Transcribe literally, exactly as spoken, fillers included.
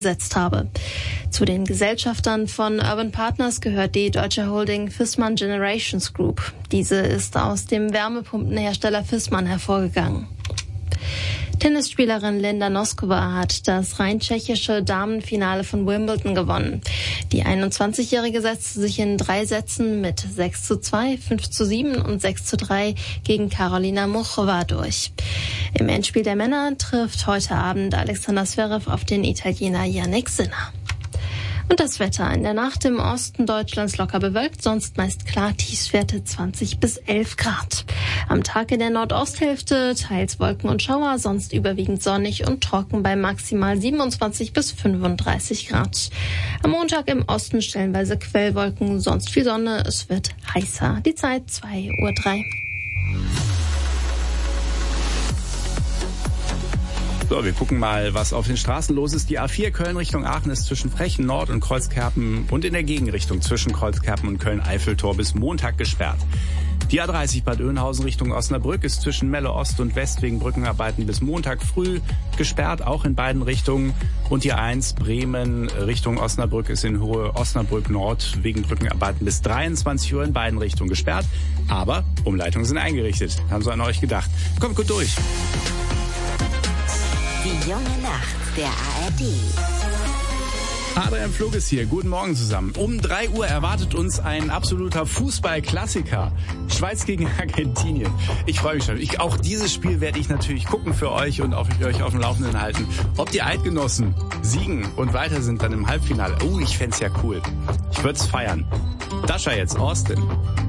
gesetzt habe. Zu den Gesellschaftern von Urban Partners gehört die deutsche Holding Viessmann Generations Group. Diese ist aus dem Wärmepumpenhersteller Viessmann hervorgegangen. Tennisspielerin Linda Noskova hat das rein tschechische Damenfinale von Wimbledon gewonnen. Die einundzwanzigjährige setzte sich in drei Sätzen mit sechs zu zwei, fünf zu sieben und sechs zu drei gegen Karolina Muchova durch. Im Endspiel der Männer trifft heute Abend Alexander Zverev auf den Italiener Jannik Sinner. Und das Wetter in der Nacht im Osten Deutschlands locker bewölkt, sonst meist klar, Tiefstwerte zwanzig bis elf Grad. Am Tag in der Nordosthälfte teils Wolken und Schauer, sonst überwiegend sonnig und trocken bei maximal siebenundzwanzig bis fünfunddreißig Grad. Am Montag im Osten stellenweise Quellwolken, sonst viel Sonne, es wird heißer. Die Zeit zwei Uhr drei. So, wir gucken mal, was auf den Straßen los ist. Die A vier Köln Richtung Aachen ist zwischen Frechen Nord und Kreuzkerpen und in der Gegenrichtung zwischen Kreuzkerpen und Köln-Eiffeltor bis Montag gesperrt. Die A dreißig Bad Oeynhausen Richtung Osnabrück ist zwischen Melle Ost und West wegen Brückenarbeiten bis Montag früh gesperrt, auch in beiden Richtungen. Und die A eins Bremen Richtung Osnabrück ist in Hohe Osnabrück Nord wegen Brückenarbeiten bis dreiundzwanzig Uhr in beiden Richtungen gesperrt. Aber Umleitungen sind eingerichtet. Haben sie an euch gedacht. Kommt gut durch. Die junge Nacht der A R D. Adrian Flug ist hier. Guten Morgen zusammen. Um drei Uhr erwartet uns ein absoluter Fußball-Klassiker. Schweiz gegen Argentinien. Ich freue mich schon. Ich, auch dieses Spiel werde ich natürlich gucken für euch und auf, euch auf dem Laufenden halten. Ob die Eidgenossen siegen und weiter sind dann im Halbfinale. Oh, ich fänd's ja cool. Ich würde es feiern. Dasha jetzt, Austin.